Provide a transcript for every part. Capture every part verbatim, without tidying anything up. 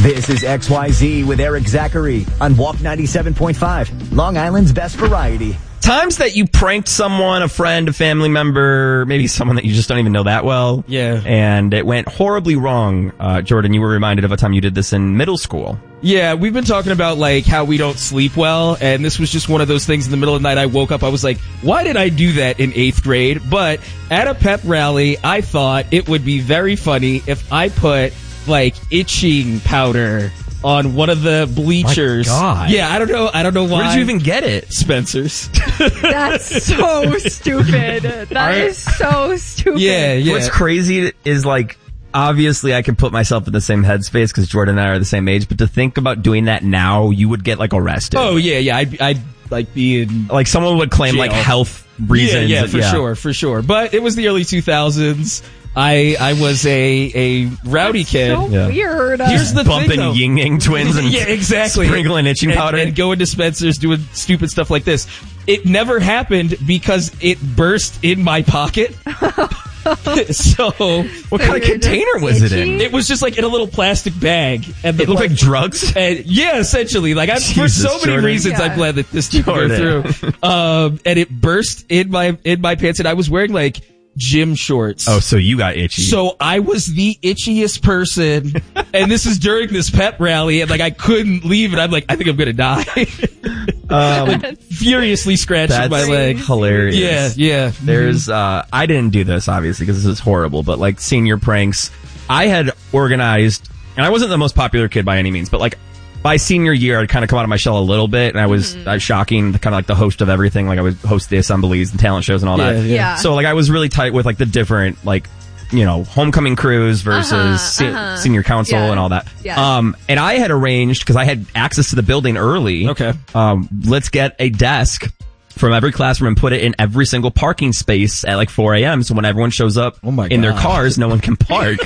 This is X Y Z with Eric Zachary on Walk ninety-seven point five, Long Island's best variety. Times that you pranked someone, a friend, a family member, maybe someone that you just don't even know that well. Yeah. And it went horribly wrong. Uh, Jordan, you were reminded of a time you did this in middle school. Yeah, we've been talking about, like, how we don't sleep well, and this was just one of those things in the middle of the night. I woke up, I was like, why did I do that in eighth grade? But at a pep rally, I thought it would be very funny if I put, like, itching powder on one of the bleachers. My God. Yeah, I don't know. I don't know why. Where did you even get it? Spencer's. That's so stupid. That Right? is so stupid. Yeah, yeah. What's crazy is, like, obviously I can put myself in the same headspace because Jordan and I are the same age, but to think about doing that now, you would get, like, arrested. Oh, yeah, yeah. I'd, I'd like, be in... Like, someone would claim, jail. like, health reasons. Yeah, yeah, for yeah. sure, for sure. But it was the early two thousands. I I was a a rowdy That's kid. so Yeah. weird. Here's the Bumping thing, though. Ying Yang twins and yeah, exactly. sprinkling itching and, powder. and going to Spencer's doing stupid stuff like this. It never happened because it burst in my pocket. So what kind of you're container was it in? itchy? it was just like in a little plastic bag, and the, It looked like drugs? And yeah, essentially. Like I, for Jesus, so many Jordan. reasons, Yeah. I'm glad that this didn't go Jordan. through. Um, and it burst in my in my pants, and I was wearing like gym shorts. Oh, so you got itchy. So I was the itchiest person, and this is during this pep rally, and like I couldn't leave, and I'm like, I think I'm gonna die. um, Furiously scratching that's my leg. hilarious. Yeah, yeah. There's, uh, I didn't do this, obviously, because this is horrible, but like senior pranks, I had organized, and I wasn't the most popular kid by any means, but like by senior year, I'd kind of come out of my shell a little bit, and I was mm-hmm. uh, shocking, kind of like the host of everything. Like I would host the assemblies and talent shows and all Yeah, that. yeah. Yeah. So like I was really tight with like the different, like, you know, homecoming crews versus Uh-huh, se- uh-huh. senior council Yeah. and all that. Yeah. Um, and I had arranged, because I had access to the building early. Okay. Um, let's get a desk from every classroom and put it in every single parking space at like four a.m. So when everyone shows up Oh my in their God. cars, no one can park.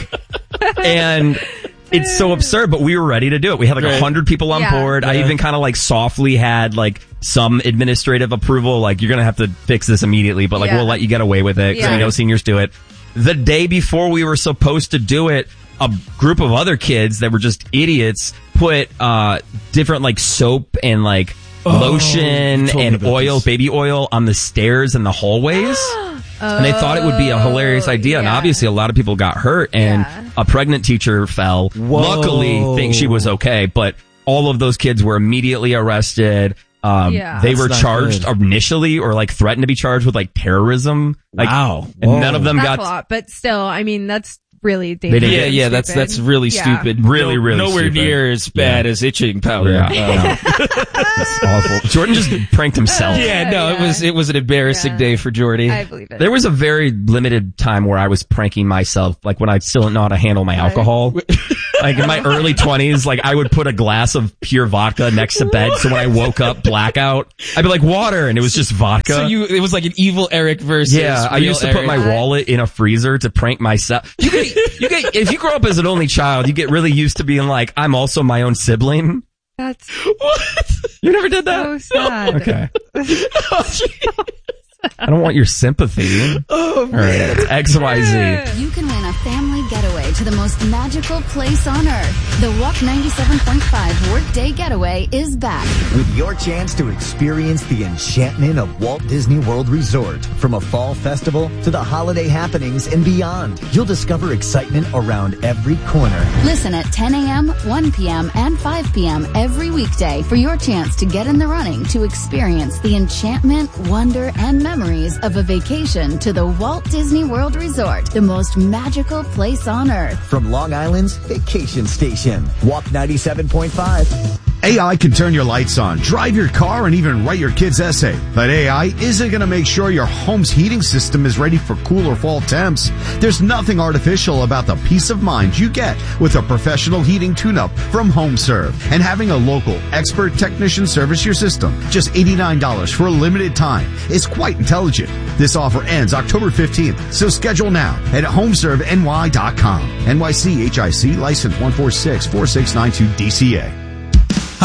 And it's so absurd, but we were ready to do it. We had like a Right. hundred people on Yeah. board. I Yeah. even kind of like softly had like some administrative approval. Like, you're going to have to fix this immediately, but like Yeah. we'll let you get away with it because Yeah. we know seniors do it. The day before we were supposed to do it, a group of other kids that were just idiots put uh different like soap and like lotion you told me and about oil, this. baby oil on the stairs and the hallways. And they thought it would be a hilarious idea. And yeah. obviously a lot of people got hurt, and Yeah. a pregnant teacher fell. Whoa. Luckily, think she was okay, but all of those kids were immediately arrested. Um, Yeah. they That's were not charged good. initially, or like threatened to be charged with like terrorism. Like, Wow. And Whoa. none of them That's got a lot, but still, I mean, that's really They dangerous. didn't Yeah, get- yeah, that's Stupid. that's really Yeah. stupid. Really, No- really nowhere stupid. near as bad Yeah. as itching powder. Yeah, Uh, I know. That's awful. Jordan just pranked himself. yeah, no, it Yeah. was it was an embarrassing Yeah. day for Jordy. I believe it. There was a very limited time where I was pranking myself, like when I still didn't know how to handle my alcohol. Like in my early twenties, like I would put a glass of pure vodka next to bed, so when I woke up blackout, I'd be like, water, and it was just vodka. So you, it was like an evil Eric versus. Yeah, I real used to Eric. put my wallet in a freezer to prank myself. You get, you get, if you grow up as an only child, you get really used to being like, I'm also my own sibling. That's What? You never did that? so sad. Okay. I don't want your sympathy. Oh, All right, it's X Y Z. You can win a family getaway to the most magical place on earth. The Walk ninety-seven point five Workday Getaway is back. With your chance to experience the enchantment of Walt Disney World Resort. From a fall festival to the holiday happenings and beyond, you'll discover excitement around every corner. Listen at ten a.m., one p.m., and five p.m. every weekday for your chance to get in the running to experience the enchantment, wonder, and memories of a vacation to the Walt Disney World Resort, the most magical place on earth. From Long Island's vacation station, Walk ninety-seven point five. A I can turn your lights on, drive your car, and even write your kid's essay. But A I isn't going to make sure your home's heating system is ready for cooler fall temps. There's nothing artificial about the peace of mind you get with a professional heating tune-up from HomeServe and having a local expert technician service your system. Just eighty-nine dollars for a limited time. It's quite intelligent. This offer ends October fifteenth, so schedule now at home serve N Y dot com. N Y C H I C license one four six four six nine two D C A. Hi,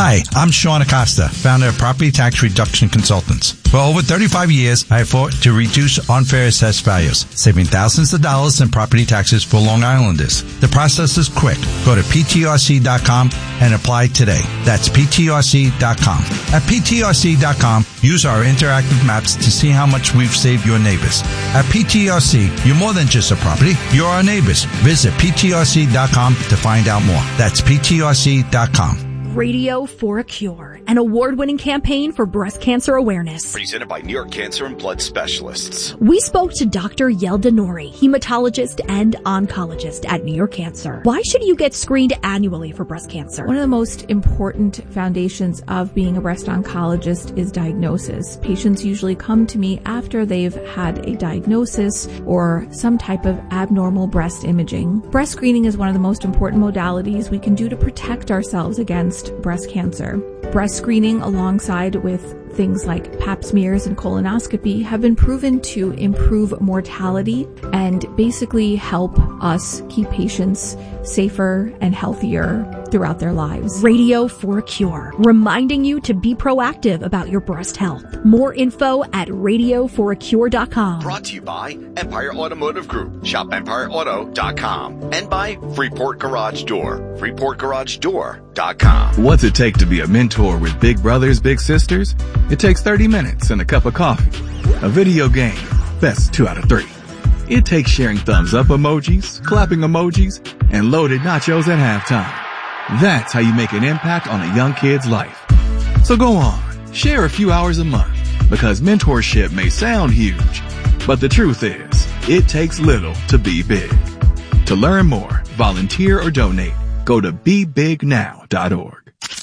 Hi, I'm Sean Acosta, founder of Property Tax Reduction Consultants. For over thirty-five years, I have fought to reduce unfair assessed values, saving thousands of dollars in property taxes for Long Islanders. The process is quick. Go to P T R C dot com and apply today. That's P T R C dot com. At P T R C dot com, use our interactive maps to see how much we've saved your neighbors. At P T R C, you're more than just a property, you're our neighbors. Visit P T R C dot com to find out more. That's P T R C dot com. Radio for a Cure, an award-winning campaign for breast cancer awareness. Presented by New York Cancer and Blood Specialists. We spoke to Doctor Yelda Nouri, hematologist and oncologist at New York Cancer. Why should you get screened annually for breast cancer? One of the most important foundations of being a breast oncologist is diagnosis. Patients usually come to me after they've had a diagnosis or some type of abnormal breast imaging. Breast screening is one of the most important modalities we can do to protect ourselves against breast cancer. Breast screening, alongside with things like pap smears and colonoscopy, have been proven to improve mortality and basically help us keep patients safer and healthier throughout their lives. Radio for a Cure, reminding you to be proactive about your breast health. More info at radio for a cure dot com. Brought to you by Empire Automotive Group. Shop empire auto dot com. And by Freeport Garage Door. freeport garage door dot com. What's it take to be a mentor with big brothers, big sisters? It takes thirty minutes and a cup of coffee. A video game. Best two out of three. It takes sharing thumbs up emojis, clapping emojis, and loaded nachos at halftime. That's how you make an impact on a young kid's life. So go on, share a few hours a month, because mentorship may sound huge, but the truth is, it takes little to be big. To learn more, volunteer or donate, go to be big now dot org.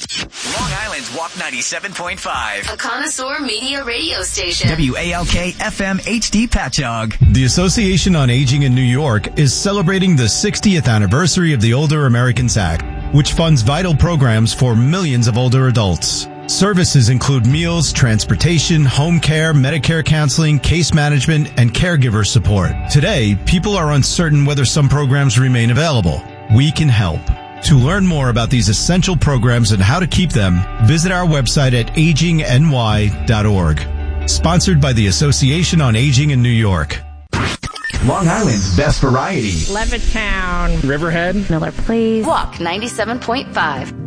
Long Island's W A P ninety-seven point five. A connoisseur media radio station. W A L K F M H D Patchogue. The Association on Aging in New York is celebrating the sixtieth anniversary of the Older Americans Act, which funds vital programs for millions of older adults. Services include meals, transportation, home care, Medicare counseling, case management, and caregiver support. Today, people are uncertain whether some programs remain available. We can help. To learn more about these essential programs and how to keep them, visit our website at aging n y dot org. Sponsored by the Association on Aging in New York. Long Island's best variety. Levittown. Riverhead. Miller Place. W A P ninety-seven point five.